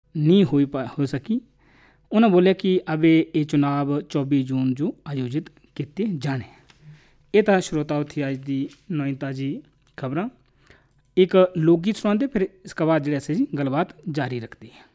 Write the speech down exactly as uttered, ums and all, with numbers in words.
नहीं हो पा हो सकी। उन्हें बोलिया कि अब ये चुनाव चौबीस जून जो आयोजित किए जाने। ये तो श्रोताओं थी अज की नवी ताज़ी खबर। एक लोकगीत सुनाते फिर इसके बाद जो जी गलबात जारी रखते हैं।